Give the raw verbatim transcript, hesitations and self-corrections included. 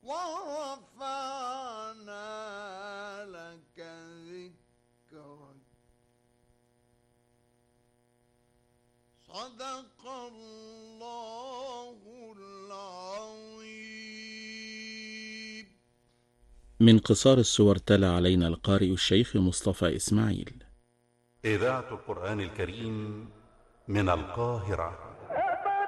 ورفعنا لك ذكرك. صدق الله العظيم. من قصار السور تلا علينا القارئ الشيخ مصطفى إسماعيل. إذاعة القرآن الكريم من القاهرة.